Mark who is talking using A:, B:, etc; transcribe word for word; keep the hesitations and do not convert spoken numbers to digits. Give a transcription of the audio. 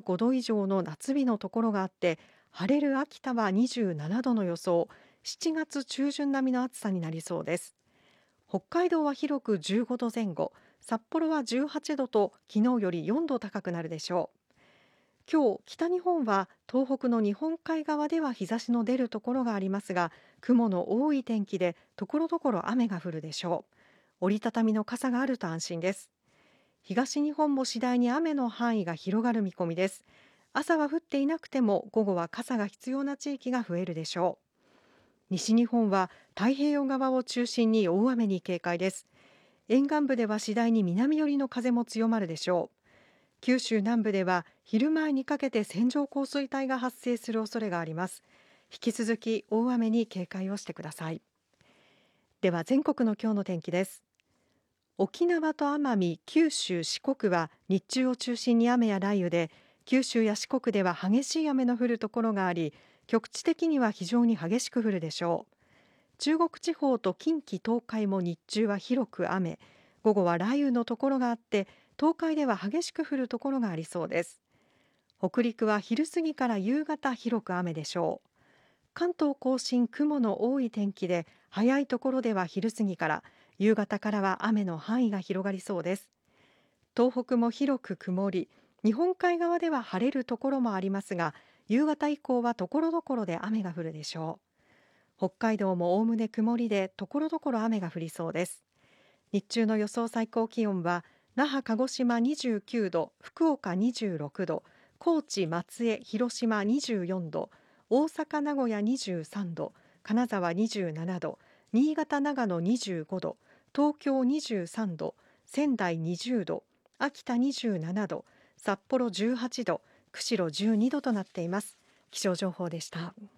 A: ごど以上の夏日のところがあって、晴れる秋田はにじゅうななどの予想、しちがつ中旬並みの暑さになりそうです。北海道は広くじゅうごど前後、札幌はじゅうはちどと昨日よりよんど高くなるでしょう。今日、北日本は東北の日本海側では日差しの出るところがありますが、雲の多い天気でところどころ雨が降るでしょう。折りたたみの傘があると安心です。東日本も次第に雨の範囲が広がる見込みです。朝は降っていなくても午後は傘が必要な地域が増えるでしょう。西日本は太平洋側を中心に大雨に警戒です。沿岸部では次第に南寄りの風も強まるでしょう。九州南部では昼前にかけて線状降水帯が発生する恐れがあります。引き続き大雨に警戒をしてください。では全国の今日の天気です。沖縄と奄美、九州、四国は日中を中心に雨や雷雨で、九州や四国では激しい雨の降るところがあり、局地的には非常に激しく降るでしょう。中国地方と近畿、東海も日中は広く雨、午後は雷雨のところがあって、東海では激しく降るところがありそうです。北陸は昼過ぎから夕方広く雨でしょう。関東甲信、雲の多い天気で、早いところでは昼過ぎから、夕方からは雨の範囲が広がりそうです。東北も広く曇り、日本海側では晴れるところもありますが、夕方以降はところどころで雨が降るでしょう。北海道もおおむね曇りで、ところどころ雨が降りそうです。日中の予想最高気温は、那覇、鹿児島にじゅうきゅうど、福岡にじゅうろくど、高知、松江、広島にじゅうよんど、大阪、名古屋にじゅうさんど、金沢にじゅうななど、新潟、長野にじゅうごど、東京にじゅうさんど、仙台にじゅうど、秋田にじゅうななど、札幌じゅうはちど、釧路じゅうにどとなっています。気象情報でした。